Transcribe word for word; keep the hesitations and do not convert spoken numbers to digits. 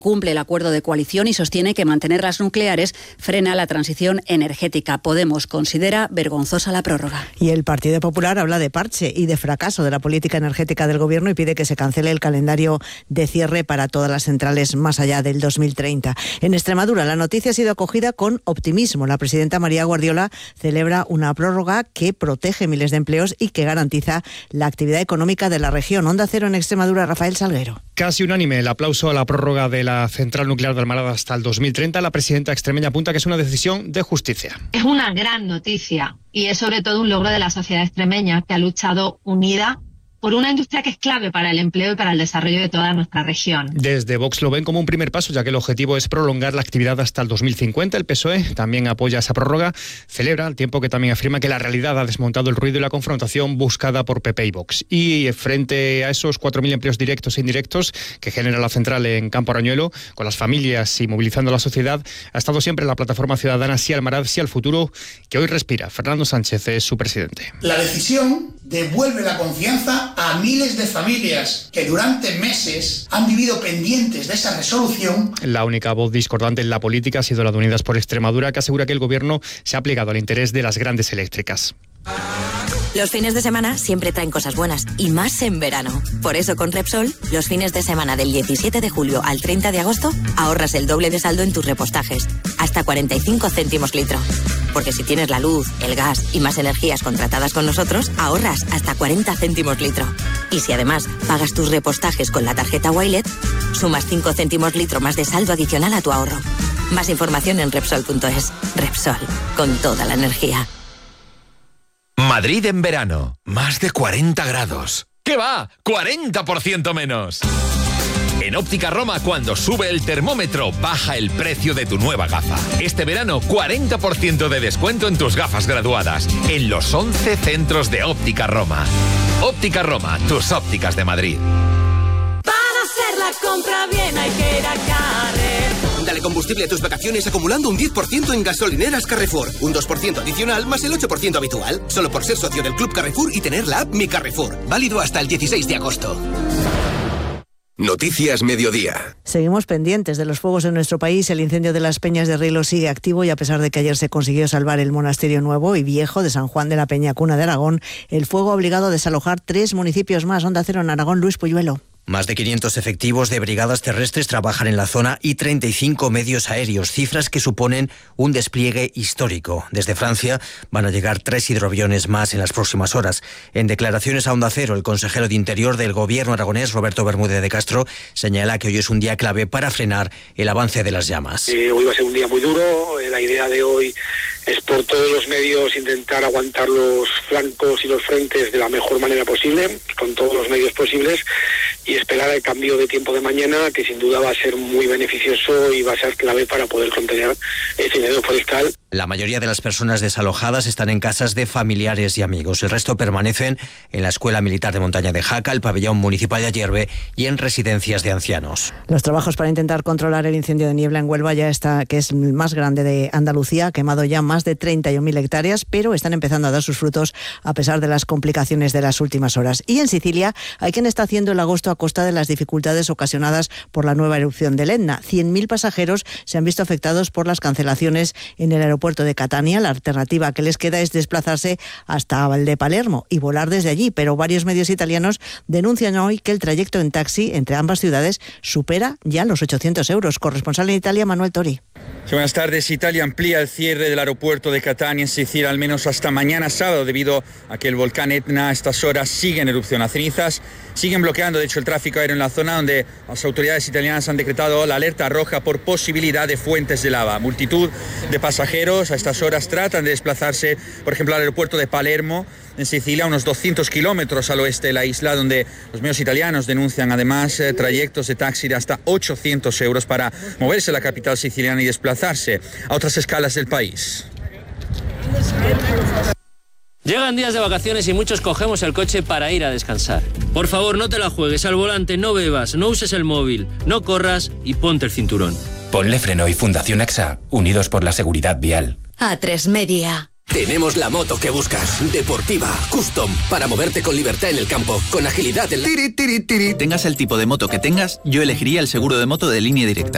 cumple el acuerdo de coalición y sostiene que mantener las nucleares frena la transición energética. Podemos considera vergonzosa la prórroga. Y el Partido Popular habla de parche y de fracaso de la política energética del Gobierno y pide que se cancele el calendario de cierre para todas las centrales más allá del dos mil treinta. En Extremadura, la noticia ha sido acogida con optimismo. La presidenta María Guardiola celebra una prórroga que protege miles de empleos y que garantiza la actividad económica de la región. Onda Cero en Extremadura, Rafael Salguero. Casi unánime el aplauso a la prórroga de la central nuclear de Almarada hasta el dos mil treinta. La presidenta extremeña apunta que es una decisión de justicia. Es una gran noticia y es sobre todo un logro de la sociedad extremeña, que ha luchado unida por una industria que es clave para el empleo y para el desarrollo de toda nuestra región. Desde Vox lo ven como un primer paso, ya que el objetivo es prolongar la actividad hasta el dos mil cincuenta. El P S O E también apoya esa prórroga, celebra, al tiempo que también afirma que la realidad ha desmontado el ruido y la confrontación buscada por P P y Vox. Y frente a esos cuatro mil empleos directos e indirectos que genera la central en Campo Arañuelo, con las familias y movilizando a la sociedad, ha estado siempre la plataforma ciudadana Sí Almaraz, Sí al Futuro, que hoy respira. Fernando Sánchez es su presidente. La decisión devuelve la confianza a miles de familias que durante meses han vivido pendientes de esa resolución. La única voz discordante en la política ha sido la de Unidas por Extremadura, que asegura que el Gobierno se ha plegado al interés de las grandes eléctricas. Los fines de semana siempre traen cosas buenas, y más en verano. Por eso con Repsol, los fines de semana del diecisiete de julio al treinta de agosto, ahorras el doble de saldo en tus repostajes, hasta cuarenta y cinco céntimos litro. Porque si tienes la luz, el gas y más energías contratadas con nosotros, ahorras hasta cuarenta céntimos litro. Y si además pagas tus repostajes con la tarjeta Wilet, sumas cinco céntimos litro más de saldo adicional a tu ahorro. Más información en Repsol punto es. Repsol, con toda la energía. Madrid en verano, más de cuarenta grados. ¿Qué va? ¡cuarenta por ciento menos! En Óptica Roma, cuando sube el termómetro, baja el precio de tu nueva gafa. Este verano, cuarenta por ciento de descuento en tus gafas graduadas, en los once centros de Óptica Roma. Óptica Roma, tus ópticas de Madrid. Para hacer la compra bien hay que ir a Carrefour. Dale combustible a tus vacaciones acumulando un diez por ciento en gasolineras Carrefour. Un dos por ciento adicional más el ocho por ciento habitual. Solo por ser socio del Club Carrefour y tener la app Mi Carrefour. Válido hasta el dieciséis de agosto. Noticias Mediodía. Seguimos pendientes de los fuegos en nuestro país. El incendio de las Peñas de Rilo sigue activo y a pesar de que ayer se consiguió salvar el monasterio nuevo y viejo de San Juan de la Peña, cuna de Aragón, el fuego ha obligado a desalojar tres municipios más. Onda Cero en Aragón, Luis Puyuelo. Más de quinientos efectivos de brigadas terrestres trabajan en la zona y treinta y cinco medios aéreos, cifras que suponen un despliegue histórico. Desde Francia van a llegar tres hidroaviones más en las próximas horas. En declaraciones a Onda Cero, el consejero de Interior del Gobierno aragonés, Roberto Bermúdez de Castro, señala que hoy es un día clave para frenar el avance de las llamas. Eh, hoy va a ser un día muy duro. Eh, la idea de hoy es por todos los medios intentar aguantar los flancos y los frentes de la mejor manera posible, con todos los medios posibles, y esperar el cambio de tiempo de mañana, que sin duda va a ser muy beneficioso y va a ser clave para poder contener el incendio forestal. La mayoría de las personas desalojadas están en casas de familiares y amigos. El resto permanecen en la Escuela Militar de Montaña de Jaca, el Pabellón Municipal de Ayerbe y en residencias de ancianos. Los trabajos para intentar controlar el incendio de niebla en Huelva ya está, que es el más grande de Andalucía, ha quemado ya más de treinta y un mil hectáreas, pero están empezando a dar sus frutos a pesar de las complicaciones de las últimas horas. Y en Sicilia hay quien está haciendo el agosto a costa de las dificultades ocasionadas por la nueva erupción del Etna. cien mil pasajeros se han visto afectados por las cancelaciones en el aeropuerto de Catania. La alternativa que les queda es desplazarse hasta Valdepalermo y volar desde allí, pero varios medios italianos denuncian hoy que el trayecto en taxi entre ambas ciudades supera ya los ochocientos euros. Corresponsal en Italia, Manuel Tori. Sí, buenas tardes. Italia amplía el cierre del aeropuerto de Catania en Sicilia al menos hasta mañana sábado debido a que el volcán Etna a estas horas sigue en erupción. Las cenizas siguen bloqueando, de hecho, el tráfico aéreo en la zona, donde las autoridades italianas han decretado la alerta roja por posibilidad de fuentes de lava. Multitud de pasajeros a estas horas tratan de desplazarse, por ejemplo, al aeropuerto de Palermo, en Sicilia, unos doscientos kilómetros al oeste de la isla, donde los medios italianos denuncian además eh, trayectos de taxi de hasta ochocientos euros para moverse a la capital siciliana y desplazarse a otras escalas del país. Llegan días de vacaciones y muchos cogemos el coche para ir a descansar. Por favor, no te la juegues al volante, no bebas, no uses el móvil, no corras y ponte el cinturón. Ponle Freno y Fundación AXA, unidos por la seguridad vial. A tres Media. Tenemos la moto que buscas, deportiva, custom, para moverte con libertad en el campo, con agilidad en la... Tiri, tiri, tiri. Tengas el tipo de moto que tengas, yo elegiría el seguro de moto de Línea Directa.